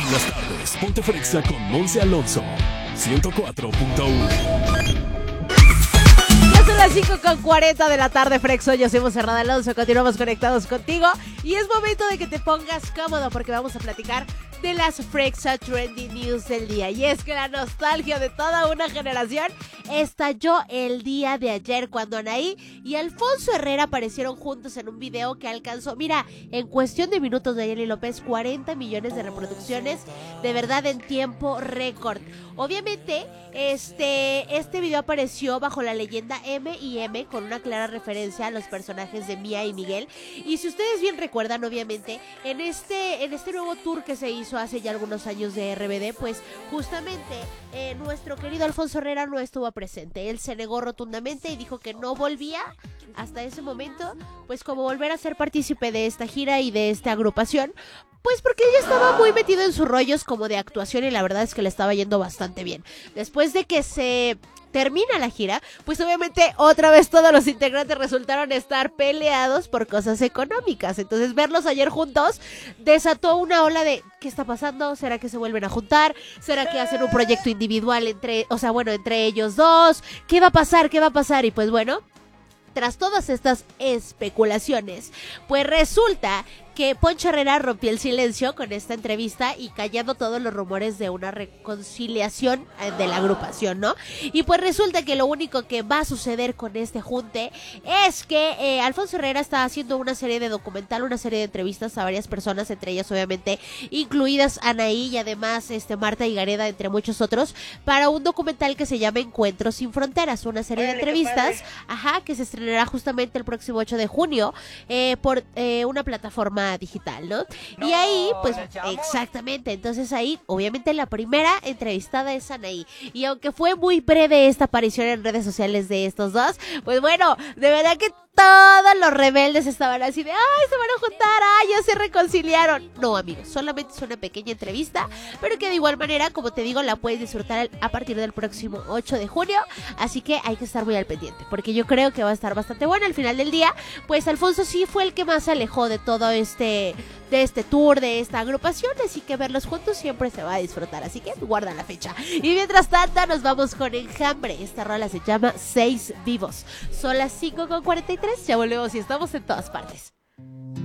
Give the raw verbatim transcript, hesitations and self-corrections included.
En las tardes, ponte Frexa con Monse Alonso. ciento cuatro punto uno. Son las cinco con cuarenta de la tarde, Frexo. Yo soy Monserrat Alonso, continuamos conectados contigo y es momento de que te pongas cómodo porque vamos a platicar de las Frexa Trending News del día. Y es que la nostalgia de toda una generación estalló el día de ayer cuando Anaí y Alfonso Herrera aparecieron juntos en un video que alcanzó, mira, en cuestión de minutos de Nayeli López, cuarenta millones de reproducciones, de verdad en tiempo récord. Obviamente, este, este video apareció bajo la leyenda eme y eme con una clara referencia a los personajes de Mía y Miguel. Y si ustedes bien recuerdan, obviamente, en este, en este nuevo tour que se hizo hace ya algunos años de erre be de, pues justamente eh, nuestro querido Alfonso Herrera no estuvo presente. Él se negó rotundamente y dijo que no volvía hasta ese momento, pues como volver a ser partícipe de esta gira y de esta agrupación. Pues porque ella estaba muy metido en sus rollos como de actuación y la verdad es que le estaba yendo bastante bien. Después de que se termina la gira, pues obviamente otra vez todos los integrantes resultaron estar peleados por cosas económicas. Entonces verlos ayer juntos desató una ola de ¿qué está pasando? ¿Será que se vuelven a juntar? ¿Será que hacen un proyecto individual entre, o sea, bueno, entre ellos dos? ¿Qué va a pasar? ¿Qué va a pasar? Y pues bueno, tras todas estas especulaciones, pues resulta que Poncho Herrera rompió el silencio con esta entrevista y callando todos los rumores de una reconciliación de la agrupación, ¿no? Y pues resulta que lo único que va a suceder con este junte es que eh, Alfonso Herrera está haciendo una serie de documental, una serie de entrevistas a varias personas, entre ellas obviamente incluidas Anaí y además este Marta Higareda, entre muchos otros, para un documental que se llama Encuentros sin Fronteras, una serie de entrevistas, ajá, que se estrenará justamente el próximo ocho de junio eh, por eh, una plataforma digital, ¿no? No, y ahí, pues, exactamente, entonces ahí, obviamente la primera entrevistada es Anaí, y aunque fue muy breve esta aparición en redes sociales de estos dos, pues bueno, de verdad que todos los rebeldes estaban así de, ay, se van a juntar, ay, ya se reconciliaron. No, amigos, solamente es una pequeña entrevista, pero que de igual manera, como te digo, la puedes disfrutar a partir del próximo ocho de junio, así que hay que estar muy al pendiente, porque yo creo que va a estar bastante bueno. Al final del día, pues Alfonso sí fue el que más se alejó de todo este, de este tour, de esta agrupación, así que verlos juntos siempre se va a disfrutar, así que guarda la fecha. Y mientras tanto, nos vamos con Enjambre. Esta rola se llama Seis Vivos. Son las cinco con cuarenta y tres. Ya volvemos y estamos en todas partes.